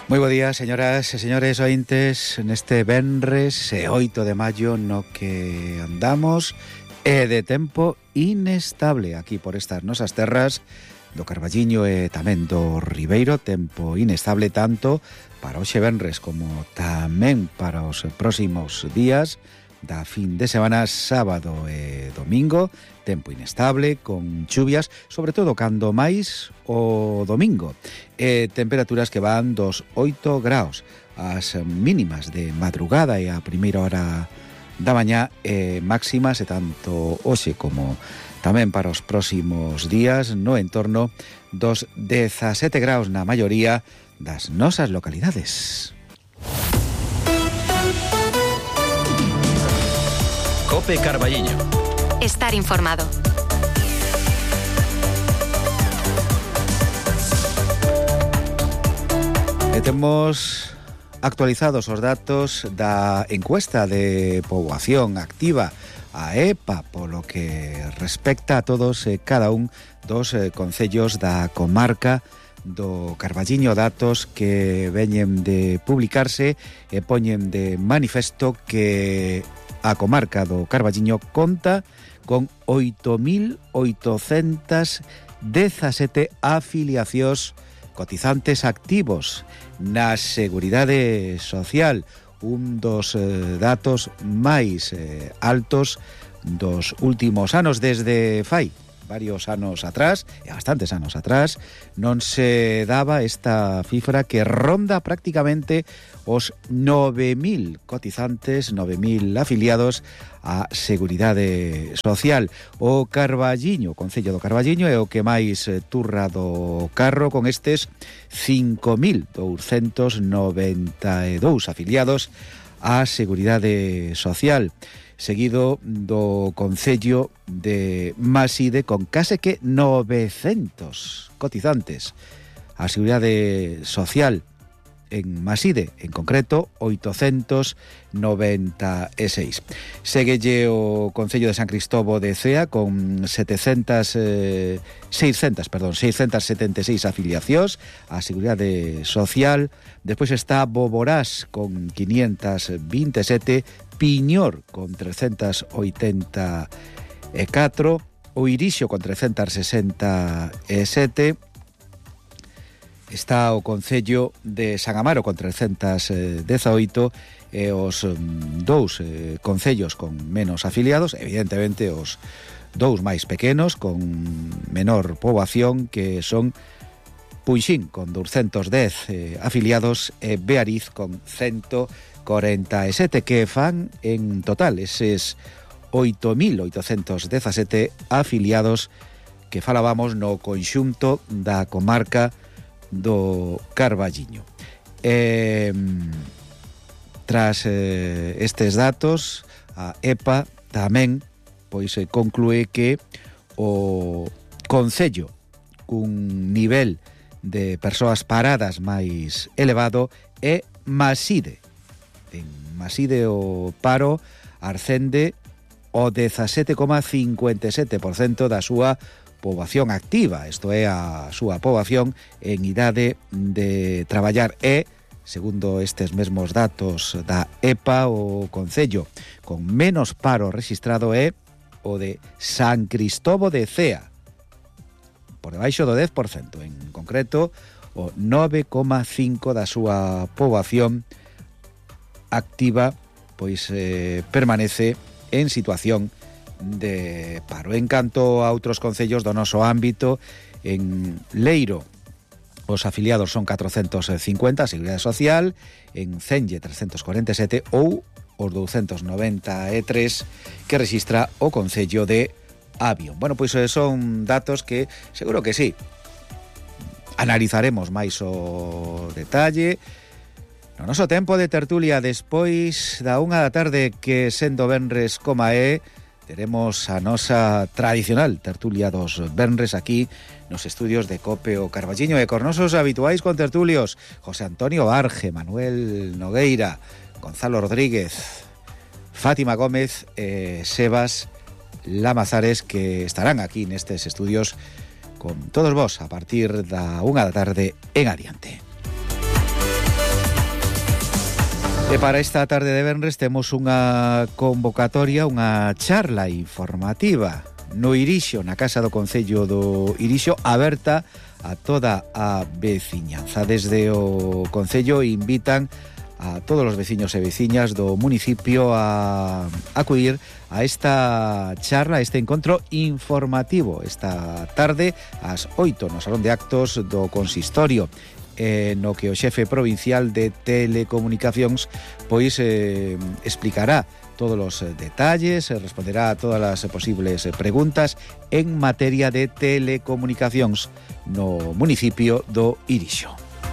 Moi bo día, señoras e señores ointes, neste venres 8 de maio no que andamos de tempo inestable aquí por estas nosas terras do Carballiño e tamén do Ribeiro, tempo inestable tanto para hoxe venres como tamén para os próximos días da fin de semana, sábado e domingo, tempo inestable, con chuvias, sobre todo cando máis o domingo, temperaturas que van dos 8 graus, as mínimas de madrugada e a primeira hora da mañá, máximas e tanto hoxe como tamén para os próximos días no entorno dos 17 graus na maioría das nosas localidades. Cope Carballiño. Estar informado. E temos actualizados os datos da encuesta de poboación activa a EPA polo que respecta a todos e cada un dos concellos da comarca do Carballiño, datos que veñen de publicarse e poñen de manifesto que a comarca do Carballiño conta con 8.817 afiliacións cotizantes activos na Seguridade Social, un dos datos máis altos dos últimos anos, desde fai varios anos atrás, e bastantes anos atrás, non se daba esta cifra que ronda prácticamente os 9.000 cotizantes, 9.000 afiliados á Seguridade Social. O Carballiño, o Concello do Carballiño, é o que máis turra do carro con estes 5.292 afiliados á Seguridade Social, seguido do Concello de Maside con case que 900 cotizantes. A Seguridade Social en Maside, en concreto, 896. Séguelle o Concello de San Cristobo de Cea con 676 afiliacións á Seguridade Social. Despois está Boborás con 527, Piñor con 384, o Irixo con 367, está o Concello de San Amaro con 318 e os dous concellos con menos afiliados, evidentemente os dous máis pequenos con menor poboación, que son Punxín con 210 afiliados e Beariz con 147, que fan en total eses 8.817 afiliados que falábamos no conxunto da comarca do Carballiño. Tras estes datos, a EPA tamén pois conclúe que o concello cun nivel de persoas paradas máis elevado é Maside. En Maside o paro ascende o 17,57% da súa poboación activa, isto é, a súa poboación en idade de traballar, e, segundo estes mesmos datos da EPA, o concello con menos paro registrado é o de San Cristobo de Cea, por debaixo do 10%, en concreto o 9,5% da súa poboación activa pois permanece en situación de paro. En canto a outros concellos do noso ámbito, en Leiro os afiliados son 450 a Seguridade Social, en Cenlle 347 ou os 293 que registra o Concello de Avión. Bueno, pois son datos que seguro que sí analizaremos máis o detalle no noso tempo de tertulia despois da 1 da tarde, que sendo venres coma é, teremos a nosa tradicional tertulia dos venres aquí nos estudios de Cope o Carballiño, e con nosos habituais contertulios José Antonio Arge, Manuel Nogueira, Gonzalo Rodríguez, Fátima Gómez e Sebas Lamazares, que estarán aquí nestes estudios con todos vos a partir da 1 da tarde en adiante. E para esta tarde de venres temos unha convocatoria, unha charla informativa no Irixo, na Casa do Concello do Irixo, aberta a toda a veciñanza. Desde o Concello invitan a todos os veciños e veciñas do municipio a acudir a esta charla, a este encontro informativo esta tarde ás 8 no Salón de Actos do Consistorio, no que o xefe provincial de Telecomunicacións pois explicará todos os detalles, responderá a todas as posibles preguntas en materia de telecomunicacións no municipio do Irixo.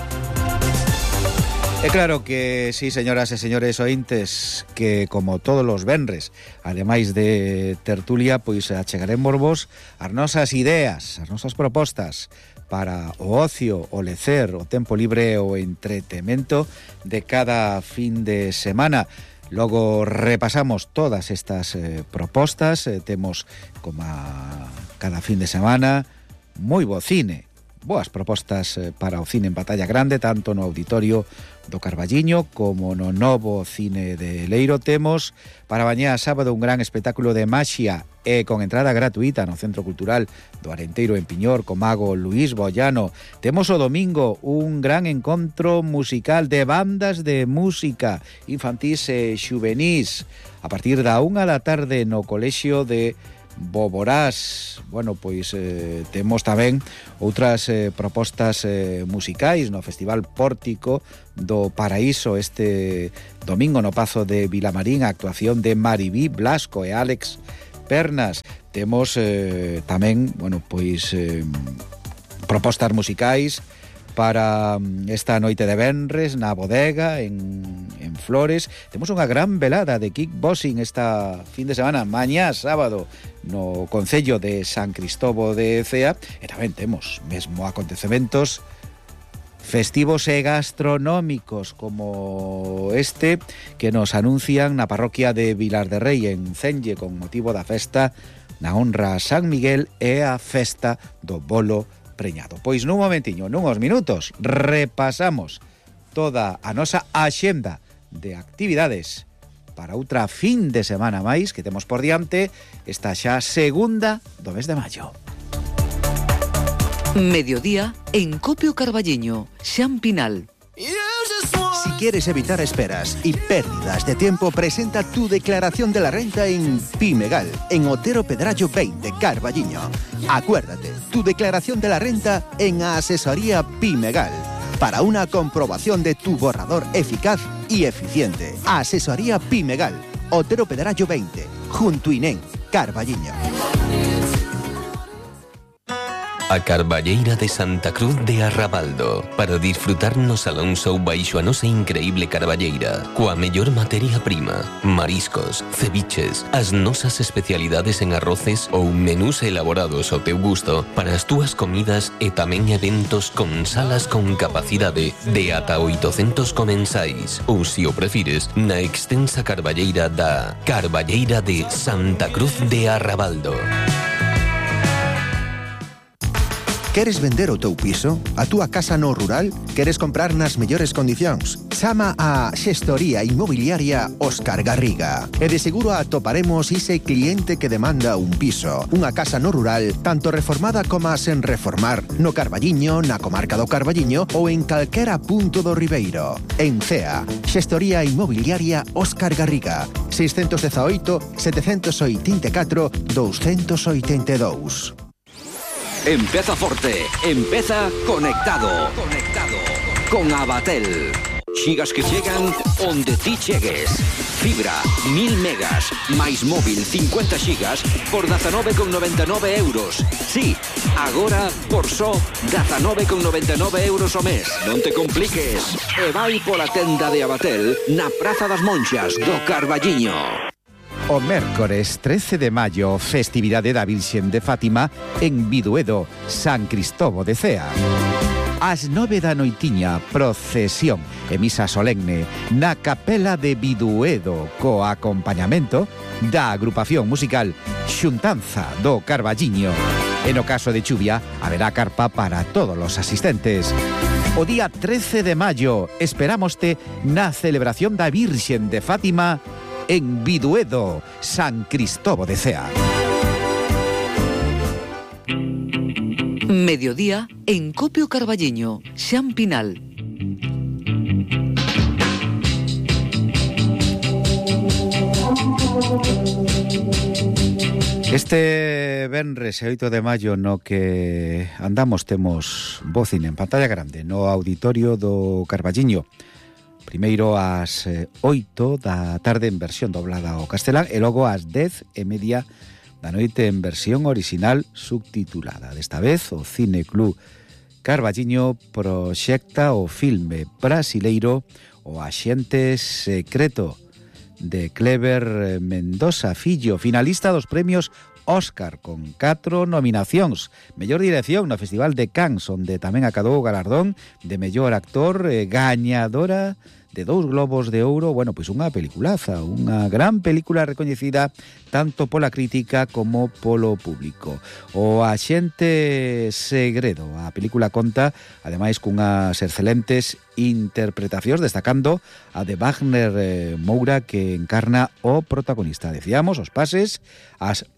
É claro que sí, señoras e señores ointes, que como todos os venres, ademais de tertulia, pois achegaremos vos as nosas ideas, as nosas propostas para o ocio, o lecer, o tempo libre, o entretemento de cada fin de semana. Logo repasamos todas estas propostas, temos como cada fin de semana moi bo cine, boas propostas para o cine en pantalla grande, tanto no auditorio do Carballiño como no novo cine de Leiro. Temos para mañá sábado un gran espectáculo de maxia e con entrada gratuita no Centro Cultural do Arenteiro en Piñor co mago Luís Bollano. Temos o domingo un gran encontro musical de bandas de música infantís e xuvenís a partir da 1 da tarde no colexio de Boborás. Bueno, pois temos tamén outras propostas musicais no Festival Pórtico do Paraíso este domingo no Pazo de Vilamarín, a actuación de Maribí Blasco e Alex Pernas. Temos tamén, bueno, pois propostas musicais para esta noite de venres na bodega en Flores. Temos unha gran velada de kickboxing esta fin de semana, mañá sábado no Concello de San Cristobo de Cea, e tamén temos mesmo acontecementos festivos e gastronómicos como este que nos anuncian na parroquia de Vilar de Rei en Cenlle con motivo da festa na honra a San Miguel e a festa do bolo preñado. Pois nun momentiño, nunhos minutos, repasamos toda a nosa axenda de actividades para outra fin de semana máis que temos por diante, esta xa segunda do mes de maio. Mediodía en Copio Carballiño, Xan Pinal. Si quieres evitar esperas y pérdidas de tiempo, presenta tu declaración de la renta en Pimegal, en Otero Pedrallo 20, Carballiño. Acuérdate, tu declaración de la renta en Asesoría Pimegal, para una comprobación de tu borrador eficaz y eficiente. Asesoría Pimegal, Otero Pedrallo 20, junto Inén, Carballiño. A Carballeira de Santa Cruz de Arrabaldo, para disfrutar no Salón Show baixo a nosa increíble carballeira, coa mellor materia prima, mariscos, ceviches, as nosas especialidades en arroces ou menús elaborados ao teu gusto para as túas comidas e tamén eventos con salas con capacidade de ata 800 comensais, ou se o prefires, na extensa carballeira da Carballeira de Santa Cruz de Arrabaldo. Queres vender o teu piso? A túa casa no rural? Queres comprar nas mellores condicións? Chama a Xestoría Inmobiliaria Óscar Garriga e de seguro atoparemos ese cliente que demanda un piso, unha casa no rural, tanto reformada como sen reformar, no Carballiño, na comarca do Carballiño ou en calquera punto do Ribeiro. En Cea, Xestoría Inmobiliaria Óscar Garriga, 618 784 282. Empeza forte, empeza conectado. Con Abatel. Xigas que chegan onde ti chegues. Fibra, 1000 megas, máis móvil 50 xigas por 19,99 euros. Sí, agora por só 19,99 euros ao mes. Non te compliques. E vai pola tenda de Abatel na Praza das Monxas do Carballiño. O mércores 13 de maio, festividade da Virxen de Fátima en Biduedo, San Cristobo de Cea. Ás 9 da noitiña, procesión e misa solemne na capela de Biduedo co acompañamento da agrupación musical Xuntanza do Carballiño. E no caso de chuvia, haberá carpa para todos os asistentes. O día 13 de maio esperámoste na celebración da Virxen de Fátima en Biduedo, San Cristóbal de Cea. Mediodía en Copio Carballiño, Xan Pinal. Este venres 8 de maio no que andamos temos bo cine en pantalla grande no auditorio do Carballiño. Primeiro ás 8 da tarde en versión doblada ao castelán e logo ás 10:30 da noite en versión original subtitulada. Desta vez o Cine Club Carballiño proxecta o filme brasileiro O Axente Secreto de Cleber Mendoza Fillo, finalista dos premios Óscar con 4 nominacións. Mellor dirección no Festival de Cannes, onde tamén acadou o galardón de mellor actor, gañadora de 2 Globos de Ouro. Bueno, pois unha peliculaza, unha gran película recoñecida tanto pola crítica como polo público. O Axente Segredo, a película conta ademais cunhas excelentes interpretacións, destacando a de Wagner Moura, que encarna o protagonista. Decíamos, os pases ás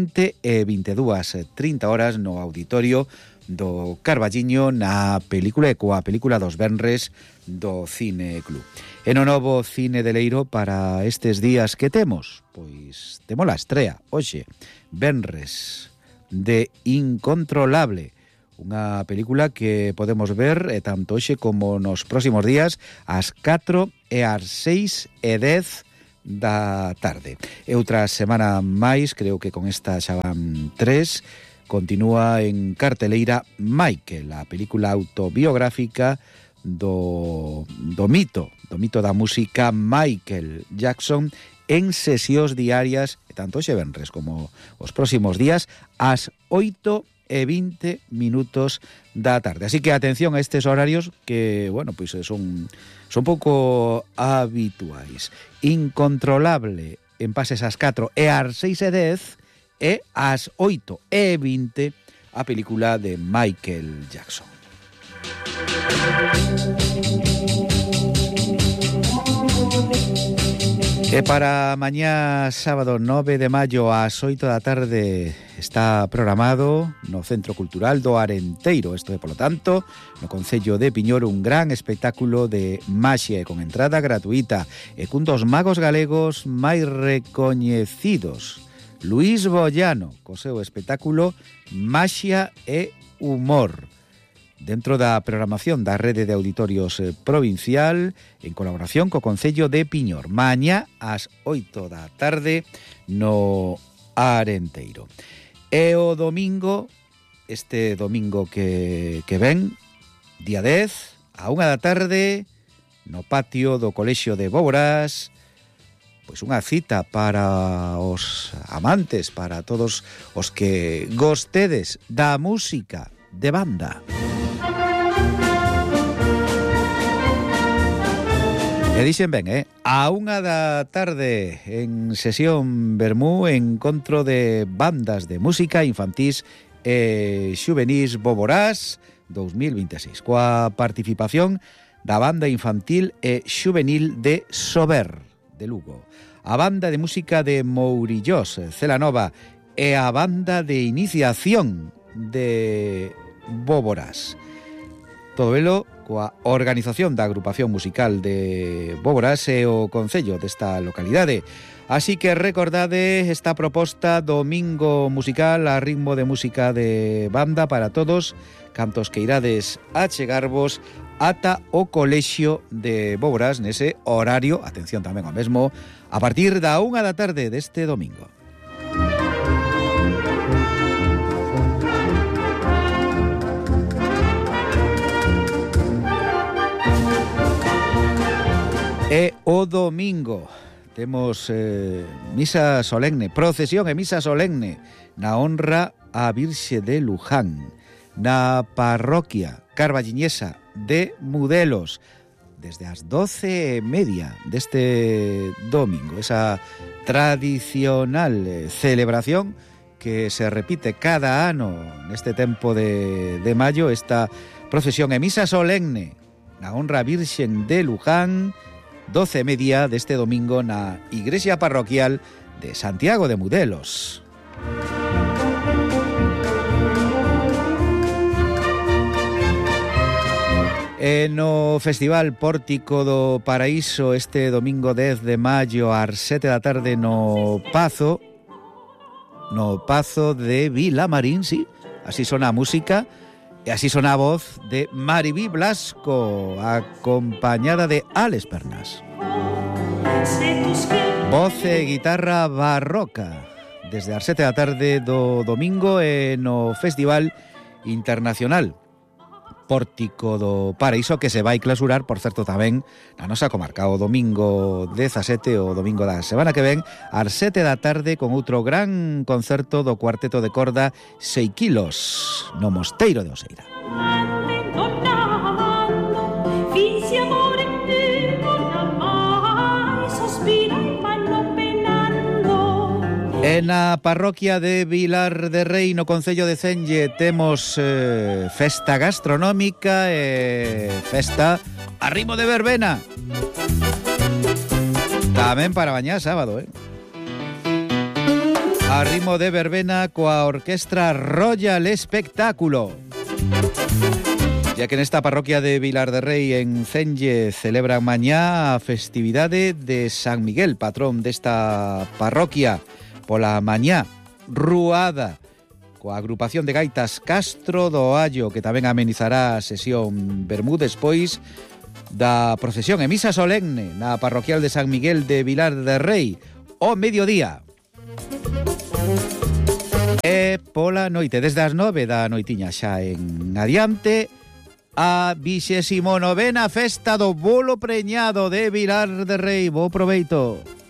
20:22:30 horas no auditorio do Carballiño na película e coa película dos venres do Cine Club. E no novo cine de Leiro para estes días que temos, pois temos a estrea hoxe, venres, de Incontrolable, unha película que podemos ver tanto hoxe como nos próximos días ás 4 e ás 6:10 da tarde. E outra semana máis, creo que con esta xa van 3, continúa en carteleira Michael, a película autobiográfica do mito da música Michael Jackson, en sesións diarias, tanto hoxe venres como os próximos días, ás 8:20 da tarde. Así que atención a estes horarios que, bueno, pois son pouco habituais. Incontrolable en pases ás 4 e ás 6:10 e ás 8:20 a película de Michael Jackson. E para mañá sábado 9 de maio ás 8 da tarde está programado no Centro Cultural do Arenteiro. Isto é, polo tanto, no Concello de Piñor, un gran espectáculo de maxia con entrada gratuita e cun dos magos galegos máis recoñecidos, Luís Bollano, co seu espectáculo Maxia e Humor, dentro da programación da Rede de Auditorios Provincial, en colaboración co Concello de Piñor. Mañá ás 8 da tarde no Arenteiro. E o domingo, este domingo que ven, día 10, a 1 da tarde, no patio do Colexio de Bóboras, pois unha cita para os amantes, para todos os que gostedes da música de banda. E dixen ben, a 1 da tarde en sesión Bermú, encontro de bandas de música infantís e xuvenís Bóboras 2026, coa participación da banda infantil e xuvenil de Sober, de Lugo, a banda de música de Mourillós, Celanova, e a banda de iniciación de Bóboras. Todo velo coa organización da agrupación musical de Bóboras e o concello desta localidade. Así que recordade esta proposta domingo musical a ritmo de música de banda para todos cantos que irades a chegarvos ata o colexio de Bóboras nese horario, atención tamén ao mesmo, a partir da 1 da tarde deste domingo. E o domingo temos misa solemne, procesión e misa solemne na honra a Virxe de Luján, na parroquia carballiñesa de Mudelos, desde as 12:30 deste domingo. Esa tradicional celebración que se repite cada ano neste tempo de maio, esta procesión e misa solemne na honra Virxen de Luján, 12:30 deste domingo na Igrexa Parroquial de Santiago de Mudelos. E no Festival Pórtico do Paraíso este domingo 10 de maio ás 7 da tarde no Pazo de Vilamarín, sí, así sona a música e así sona a voz de Maribí Blasco, acompañada de Alex Pernas. Voz e guitarra barroca desde as 7 da tarde do domingo e no Festival Internacional Pórtico do Paraíso, que se vai clausurar, por certo, tamén na nosa comarca o domingo 17, o domingo da semana que ven, ás 7 da tarde, con outro gran concerto do cuarteto de corda 6 kilos no Mosteiro de Oseira. En a parroquia de Vilar de Rei, no concello de Cenlle, temos festa gastronómica e festa a ritmo de verbena. Tamén para mañá sábado, a ritmo de verbena coa orquestra Royal Espectáculo. Ya que nesta parroquia de Vilar de Rei en Cenlle celebran mañá a festividade de San Miguel, patrón desta parroquia. Pola mañá, ruada coa agrupación de gaitas Castro do Allo, que tamén amenizará a sesión vermú despois da procesión e misa solemne na parroquial de San Miguel de Vilar de Rei o mediodía. E pola noite, desde as 9 da noitiña xa en adiante, a 29ª festa do bolo preñado de Vilar de Rei. Bo proveito.